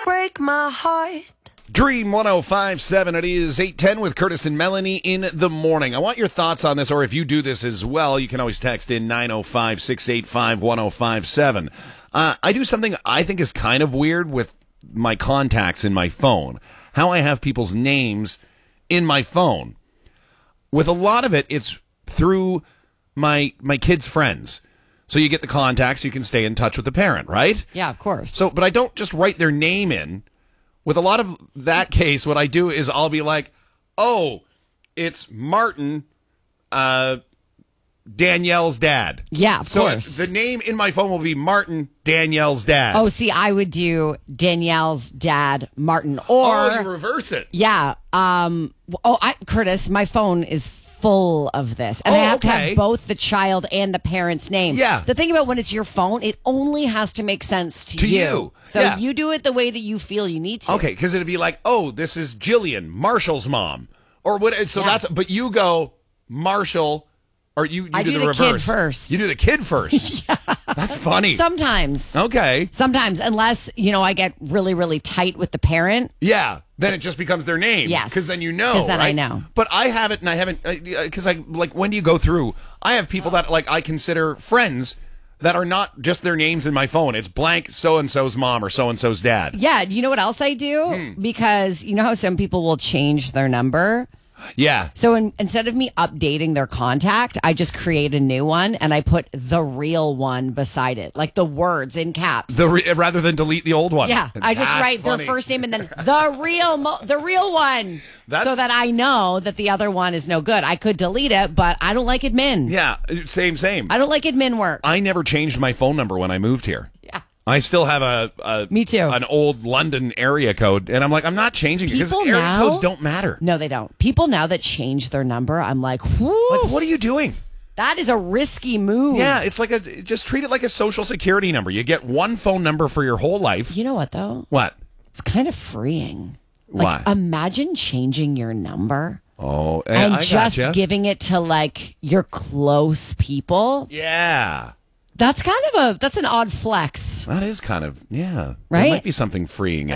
break my heart. Dream 105.7. It is 8:10 with Curtis and Melanie in the morning. I want your thoughts on this, or if you do this as well, you can always text in 905-685-1057. I do something I think is kind of weird with my contacts in my phone. How I have people's names in my phone. With a lot of it, it's through my kids' friends. So you get the contacts, you can stay in touch with the parent, right? Yeah, of course. So, but I don't just write their name in. With a lot of that case, what I do is I'll be like, oh, it's Martin, Danielle's dad. Yeah, of course. So the name in my phone will be Martin, Danielle's dad. Oh, see, I would do Danielle's dad, Martin, or... Oh, you reverse it. Yeah. Curtis, my phone is full of this. And I have to have both the child and the parent's name. Yeah. The thing about when it's your phone, it only has to make sense to you. So yeah. you do it the way that you feel you need to. Okay, because it'd be like, oh, this is Jillian, Marshall's mom. Or what? So that's, but you go Marshall, or you I do the reverse. Kid first. You do the kid first. Yeah. That's funny. Sometimes. Okay. Sometimes, unless, I get really, really tight with the parent. Yeah. Then it just becomes their name. Yes. Because then you know. Because then right? I know. But I have it, and I haven't, because when do you go through? I have people that, I consider friends that are not just their names in my phone. It's blank so-and-so's mom or so-and-so's dad. Yeah. You know what else I do? Because you know how some people will change their number? Yeah. So instead of me updating their contact, I just create a new one and I put the real one beside it, like the words in caps. Rather than delete the old one. Yeah, I just write their first name and then the real one, so that I know that the other one is no good. I could delete it, but I don't like admin. Yeah, same. I don't like admin work. I never changed my phone number when I moved here. Yeah. I still have Me too. an old London area code, and I'm like, I'm not changing it because area codes don't matter. No, they don't. People now that change their number, I'm like, whoo. Like, what are you doing? That is a risky move. Yeah, it's like just treat it like a social security number. You get one phone number for your whole life. You know what, though? What? It's kind of freeing. Why? Imagine changing your number. Oh, and I just gotcha. giving it to your close people. Yeah. That's that's an odd flex. That is kind of, yeah. Right? There might be something freeing